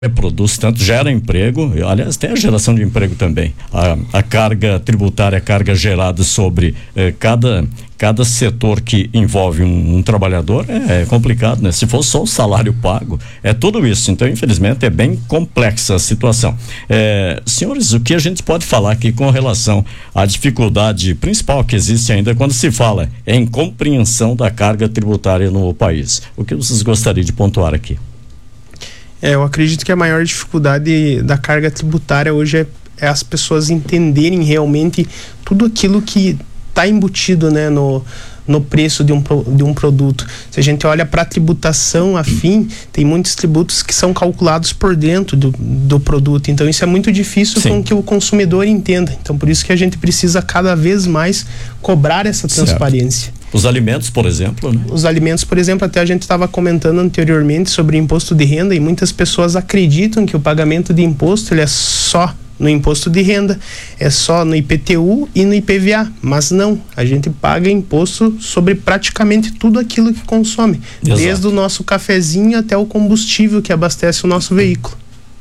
produz, tanto gera emprego, aliás, tem a geração de emprego também. A carga tributária, a carga gerada sobre cada setor que envolve um trabalhador é complicado, né? Se for só o salário pago, é tudo isso. Então, infelizmente, é bem complexa a situação. Senhores, o que a gente pode falar aqui com relação à dificuldade principal que existe ainda quando se fala em compreensão da carga tributária no país? O que vocês gostariam de pontuar aqui? Eu acredito que a maior dificuldade da carga tributária hoje é as pessoas entenderem realmente tudo aquilo que está embutido, né, no preço de um produto. Se a gente olha para a tributação afim, tem muitos tributos que são calculados por dentro do produto. Então isso é muito difícil com que o consumidor entenda. Então por isso que a gente precisa cada vez mais cobrar essa transparência. Os alimentos, por exemplo, né? Os alimentos, por exemplo, até a gente estava comentando anteriormente sobre imposto de renda, e muitas pessoas acreditam que o pagamento de imposto ele é só no imposto de renda, é só no IPTU e no IPVA, mas não, a gente paga imposto sobre praticamente tudo aquilo que consome. Exato. Desde o nosso cafezinho até o combustível que abastece o nosso veículo.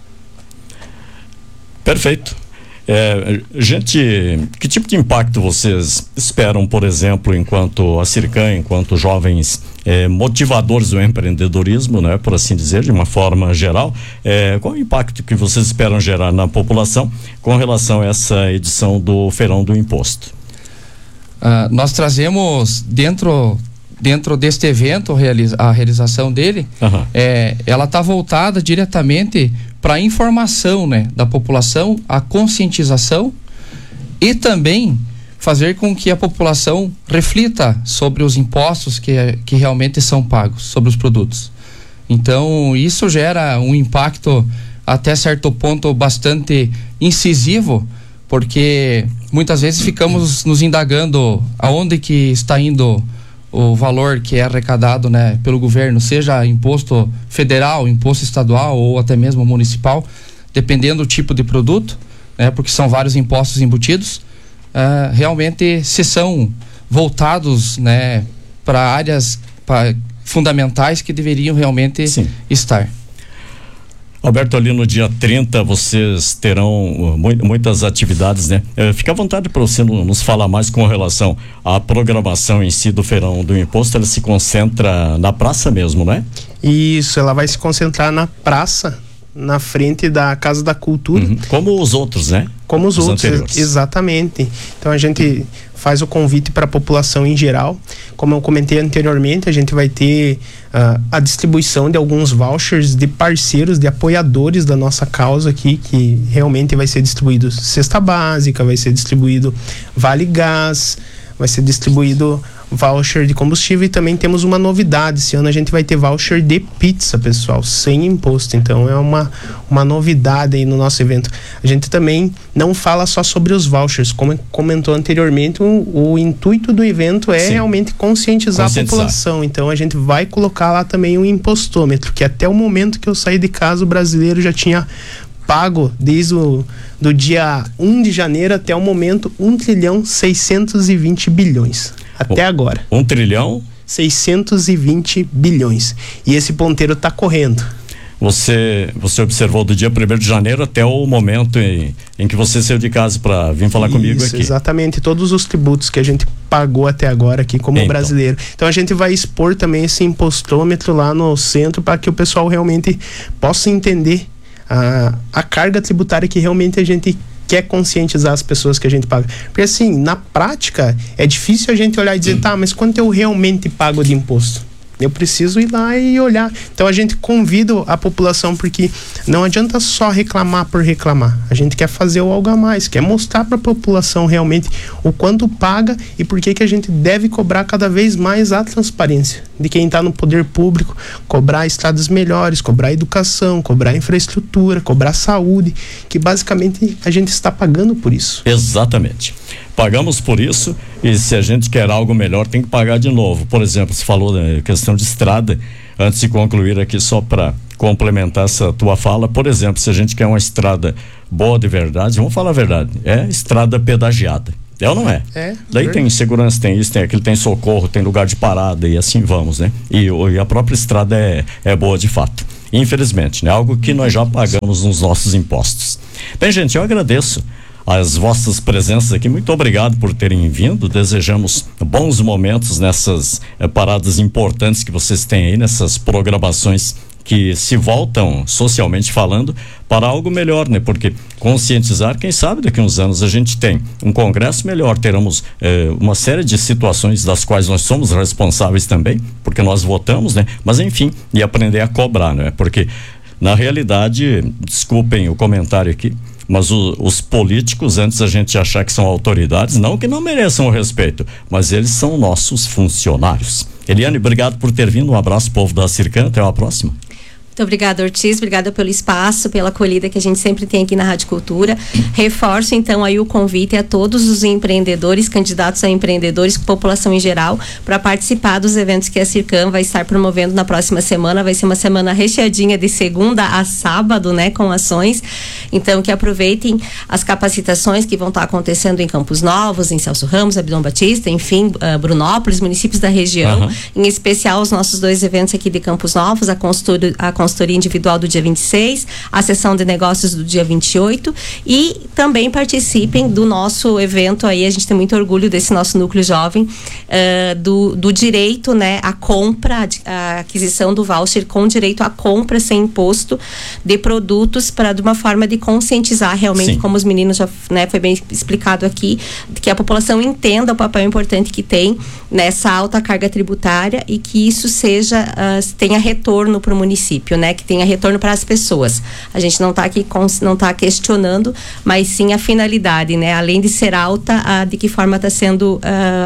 Perfeito. Gente, que tipo de impacto vocês esperam, por exemplo, enquanto a Circan, enquanto jovens motivadores do empreendedorismo, né, por assim dizer, de uma forma geral, qual o impacto que vocês esperam gerar na população com relação a essa edição do Feirão do Imposto? Nós trazemos dentro deste evento, a realização dele, ela está voltada diretamente para a informação, né, da população, a conscientização e também fazer com que a população reflita sobre os impostos que realmente são pagos sobre os produtos. Então, isso gera um impacto até certo ponto bastante incisivo, porque muitas vezes ficamos nos indagando aonde que está indo o valor que é arrecadado, né, pelo governo, seja imposto federal, imposto estadual ou até mesmo municipal, dependendo do tipo de produto, né, porque são vários impostos embutidos. Realmente se são voltados, né, para áreas fundamentais que deveriam realmente estar. Alberto, ali no dia 30 vocês terão muitas atividades, né? Fica à vontade para você nos falar mais com relação à programação em si do Feirão do Imposto. Ela se concentra na praça mesmo, não é? Isso, ela vai se concentrar na praça, na frente da Casa da Cultura. Como os outros, né? Como os outros, exatamente. Então a gente faz o convite para a população em geral. Como eu comentei anteriormente, a gente vai ter a distribuição de alguns vouchers de parceiros, de apoiadores da nossa causa aqui, que realmente vai ser distribuído cesta básica, vai ser distribuído Vale Gás, vai ser distribuído voucher de combustível, e também temos uma novidade. Esse ano a gente vai ter voucher de pizza, pessoal, sem imposto. Então é uma novidade aí no nosso evento. A gente também não fala só sobre os vouchers, como comentou anteriormente, o intuito do evento é realmente conscientizar a população. Então a gente vai colocar lá também um impostômetro, que até o momento que eu saí de casa o brasileiro já tinha pago desde do dia 1 de janeiro até o momento 1.620 bilhões. Até agora. 1 trilhão? 620 bilhões. E esse ponteiro está correndo. Você observou do dia 1º de janeiro até o momento em que você saiu de casa para vir falar comigo aqui. Exatamente, todos os tributos que a gente pagou até agora aqui como brasileiro. Então a gente vai expor também esse impostômetro lá no centro para que o pessoal realmente possa entender a carga tributária que realmente a gente quer conscientizar as pessoas que a gente paga. Porque assim, na prática, é difícil a gente olhar e dizer, tá, mas quanto eu realmente pago de imposto? Eu preciso ir lá e olhar. Então a gente convida a população, porque não adianta só reclamar por reclamar. A gente quer fazer o algo a mais, quer mostrar para a população realmente o quanto paga e por que a gente deve cobrar cada vez mais a transparência de quem está no poder público, cobrar estradas melhores, cobrar educação, cobrar infraestrutura, cobrar saúde, que basicamente a gente está pagando por isso. Exatamente. Pagamos por isso, e se a gente quer algo melhor tem que pagar de novo. Por exemplo, você falou da questão de estrada, antes de concluir aqui, só para complementar essa tua fala, por exemplo, se a gente quer uma estrada boa de verdade, vamos falar a verdade, é estrada pedagiada. É ou não é? Daí tem segurança, tem isso, tem aquilo, tem socorro, tem lugar de parada e assim vamos, né? E a própria estrada é boa de fato. infelizmente, né? Algo que nós já pagamos nos nossos impostos. Bem, gente, eu agradeço as vossas presenças aqui, muito obrigado por terem vindo, desejamos bons momentos nessas paradas importantes que vocês têm aí, nessas programações que se voltam, socialmente falando, para algo melhor, né? Porque conscientizar, quem sabe daqui a uns anos a gente tem um congresso melhor, teremos uma série de situações das quais nós somos responsáveis também, porque nós votamos, né? Mas enfim, e aprender a cobrar, né? Porque na realidade, desculpem o comentário aqui, mas os políticos, antes a gente achar que são autoridades, não que não mereçam o respeito, mas eles são nossos funcionários. Eliane, obrigado por ter vindo, um abraço, povo da Circan, até a próxima. Muito obrigada, Ortiz, obrigada pelo espaço, pela acolhida que a gente sempre tem aqui na Rádio Cultura. Reforço então aí o convite a todos os empreendedores, candidatos a empreendedores, população em geral, para participar dos eventos que a Circan vai estar promovendo na próxima semana. Vai ser uma semana recheadinha de segunda a sábado, né, com ações. Então que aproveitem as capacitações que vão estar acontecendo em Campos Novos, em Celso Ramos, Abdon Batista, enfim, Brunópolis, municípios da região, em especial os nossos 2 eventos aqui de Campos Novos, a consultoria individual do dia 26, a sessão de negócios do dia 28, e também participem do nosso evento aí, a gente tem muito orgulho desse nosso núcleo jovem, do direito, né, à compra, a aquisição do voucher com direito à compra sem imposto de produtos, para de uma forma de conscientizar realmente, como os meninos já, né, foi bem explicado aqui, que a população entenda o papel importante que tem nessa alta carga tributária e que isso tenha retorno para o município, né? Que tenha retorno para as pessoas. A gente não está aqui não está questionando, mas sim a finalidade, né? Além de ser alta, de que forma está sendo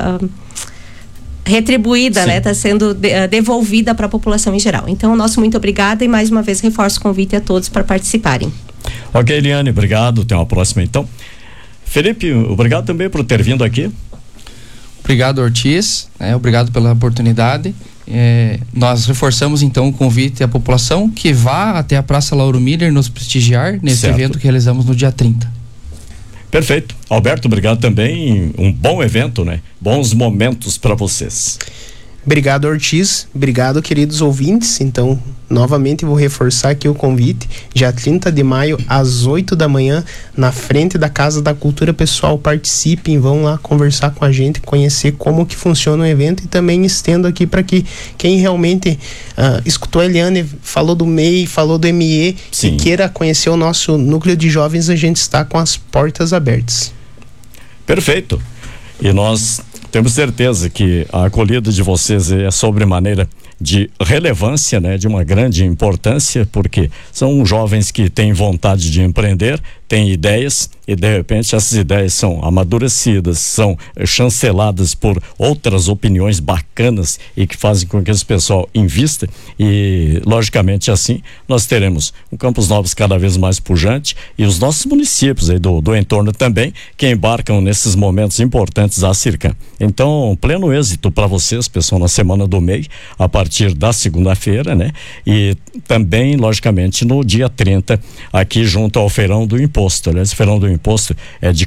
retribuída, né? Está sendo devolvida para a população em geral. Então, nosso muito obrigada e mais uma vez reforço o convite a todos para participarem. Ok, Eliane, obrigado. Até uma próxima então. Felipe, obrigado também por ter vindo aqui. Obrigado, Ortiz, obrigado pela oportunidade. Nós reforçamos então o convite à população que vá até a Praça Lauro Miller nos prestigiar nesse evento que realizamos no dia 30. Perfeito. Alberto, obrigado também. Um bom evento, né? Bons momentos para vocês. Obrigado, Ortiz. Obrigado, queridos ouvintes. Então, novamente vou reforçar aqui o convite. Dia 30 de maio, às 8 da manhã, na frente da Casa da Cultura. Pessoal, participem, vão lá conversar com a gente, conhecer como que funciona o evento, e também estendo aqui para que quem realmente escutou a Eliane, falou do MEI, falou do ME, e queira conhecer o nosso núcleo de jovens, a gente está com as portas abertas. Perfeito. E nós temos certeza que a acolhida de vocês é sobremaneira de relevância, né? De uma grande importância, porque são jovens que têm vontade de empreender, têm ideias, e de repente essas ideias são amadurecidas, são chanceladas por outras opiniões bacanas e que fazem com que esse pessoal invista, e logicamente assim nós teremos um Campos Novos cada vez mais pujante, e os nossos municípios aí do entorno também, que embarcam nesses momentos importantes da Circan. Então, pleno êxito para vocês, pessoal, na semana do MEI, a partir da segunda-feira, né? E também, logicamente, no dia 30, aqui junto ao Feirão do Imposto. Aliás, o Feirão do Imposto é de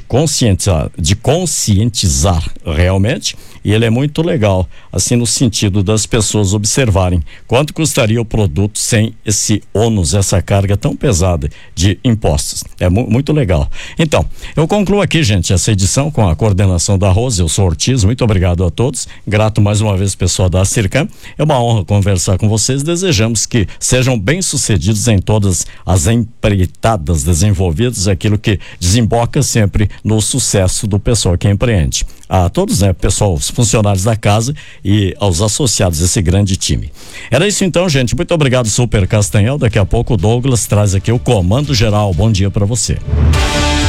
conscientizar realmente, e ele é muito legal, assim, no sentido das pessoas observarem quanto custaria o produto sem esse ônus, essa carga tão pesada de impostos. É muito legal. Então, eu concluo aqui, gente, essa edição com a coordenação da Rose. Eu sou Ortiz, muito obrigado a todos, grato mais uma vez pessoal da Circan. É uma honra conversar com vocês, desejamos que sejam bem-sucedidos em todas as empreitadas desenvolvidas, aquilo que desemboca sempre no sucesso do pessoal que empreende. A todos, né, pessoal, os funcionários da casa e aos associados desse grande time. Era isso então, gente, muito obrigado, Super Castanhal. Daqui a pouco o Douglas traz aqui o Comando Geral. Bom dia para você.